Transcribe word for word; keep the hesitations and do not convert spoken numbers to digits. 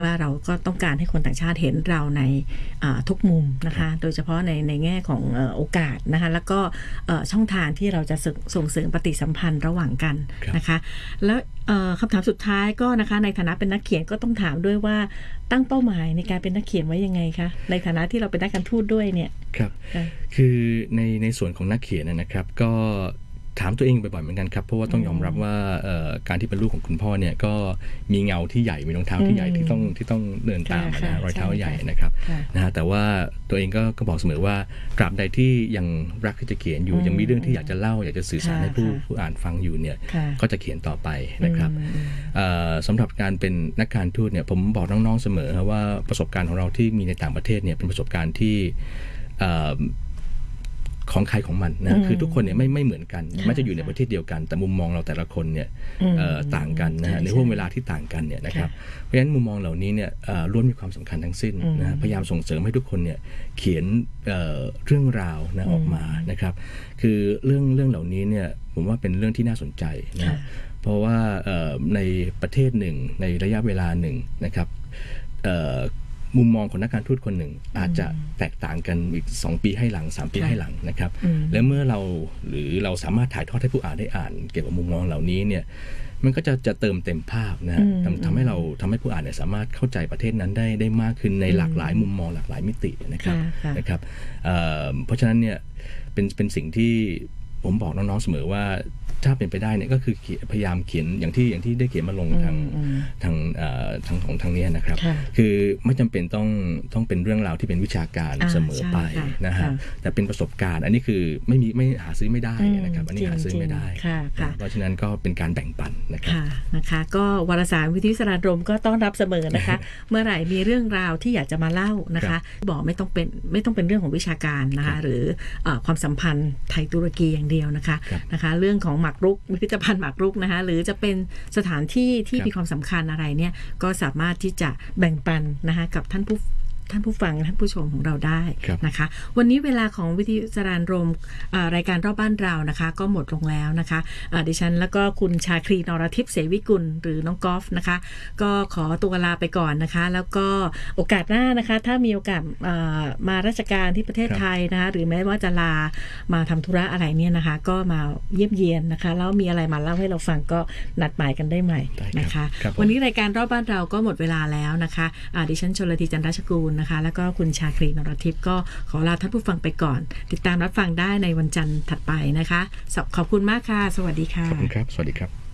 ว่าเราก็ต้องการให้คนต่างชาติเห็นเราในทุกมุมนะคะโดยเฉพาะในในแง่ของโอกาสนะคะแล้วก็ช่องทางที่เราจะส่งเสริมปฏิสัมพันธ์ระหว่างกันนะคะแล้วคำถามสุดท้ายก็นะคะในฐานะเป็นนักเขียนก็ต้องถามด้วยว่าตั้งเป้าหมายในการเป็นนักเขียนไว้ยังไงคะในฐานะที่เราเป็นนักการทูตด้วยเนี่ยครับคือในในส่วนของนักเขียนนะครับก็ถามตัวเองบ่อยๆเหมือนกันครับเพราะว่าต้องยอมรับว่าการที่เป็นลูกของคุณพ่อเนี่ยก็มีเงาที่ใหญ่มีรองเท้าที่ใหญ่ที่ต้องที่ต้องเดินตามนะรอยเท้าใหญ่นะครับนะฮะแต่ว่าตัวเองก็ก็บอกเสมอว่าตราบใดที่ยังรักที่จะเขียนอยู่ยังมีเรื่องที่อยากจะเล่าอยากจะสื่อสารให้ผู้ผู้อ่านฟังอยู่เนี่ยก็จะเขียนต่อไปนะครับสำหรับการเป็นนักการทูตเนี่ยผมบอกน้องๆเสมอว่าประสบการณ์ของเราที่มีในต่างประเทศเนี่ยเป็นประสบการณ์ที่ของใครของมันนะคือทุกคนเนี่ยไม่ไม่เหมือนกันไม่จะอยู่ในประเทศเดียวกันแต่มุมมองเราแต่ละคนเนี่ยต่างกันนะฮะในห่วงเวลาที่ต่างกันเนี่ยนะครับเพราะฉะนั้นมุมมองเหล่านี้เนี่ยล้วนมีความสำคัญทั้งสิ้นนะพยายามส่งเสริมให้ทุกคนเนี่ยเขียนเรื่องราวนะออกมานะครับคือเรื่องเรื่องเหล่านี้เนี่ยผมว่าเป็นเรื่องที่น่าสนใจนะเพราะว่าในประเทศหนึ่งในระยะเวลาหนึ่งนะครับมุมมองของนักการทูตคนหนึ่งอาจจะแตกต่างกันอีกสองปีให้หลังสามปีให้หลังนะครับและเมื่อเราหรือเราสามารถถ่ายทอดให้ผู้อ่านได้อ่านเกี่ยวกับมุมมองเหล่านี้เนี่ยมันก็จะจะเติมเต็มภาพนะทำให้เราทำให้ผู้อ่านเนี่ยสามารถเข้าใจประเทศนั้นได้ได้มากขึ้นในหลากหลายมุมมองหลากหลายมิตินะครับนะครับเพราะฉะนั้นเนี่ยเป็นเป็นสิ่งที่ผมบอกน้องๆเสมอว่าถ้าเป็นไปได้เนี่ยก็คือพยายามเขียนอย่างที่อย่างที่ได้เขียนมาลงทางทางทางของทางนี้นะครับคือไม่จำเป็นต้องต้องเป็นเรื่องราวที่เป็นวิชาการเสมอไปนะฮะแต่เป็นประสบการณ์อันนี้คือไม่มีไม่หาซื้อไม่ได้นะครับอันนี้หาซื้อไม่ได้เพราะฉะนั้นก็เป็นการแบ่งปันนะครับนะคะก็วารสารวิทยุสารรมก็ต้อนรับเสมอนะคะเมื่อไหร่มีเรื่องราวที่อยากจะมาเล่านะคะบอกไม่ต้องเป็นไม่ต้องเป็นเรื่องของวิชาการนะคะหรือความสัมพันธ์ไทยตุรกีอย่างเดียวนะคะนะคะเรื่องของหมากรุกพิพิธภัณฑ์หมากรุกนะคะหรือจะเป็นสถานที่ที่มีความสำคัญอะไรเนี่ยก็สามารถที่จะแบ่งปันนะคะกับท่านผู้ท่านผู้ฟังท่านผู้ชมของเราได้นะคะวันนี้เวลาของวิทยุสารรมรายการรอบบ้านเรานะคะก็หมดลงแล้วนะคะดิฉันแล้วก็คุณชาครีนรทิพย์เสวิกุลหรือน้องกอล์ฟนะคะก็ขอตัวลาไปก่อนนะคะแล้วก็โอกาสหน้านะคะถ้ามีโอกาสมาราชการที่ประเทศไทยนะคะหรือแม้ว่าจะลามาทำธุระอะไรเนี่ยนะคะก็มาเยี่ยมเยียนนะคะแล้วมีอะไรมาเล่าให้เราฟังก็นัดหมายกันได้ใหม่นะคะวันนี้รายการรอบบ้านเราก็หมดเวลาแล้วนะคะดิฉันชลธีจันทราชกูลนะคะแล้วก็คุณชาครีนรทิพย์ก็ขอลาท่านผู้ฟังไปก่อนติดตามรับฟังได้ในวันจันทร์ถัดไปนะคะขอบคุณมากค่ะสวัสดีค่ะขอบคุณครับสวัสดีครับ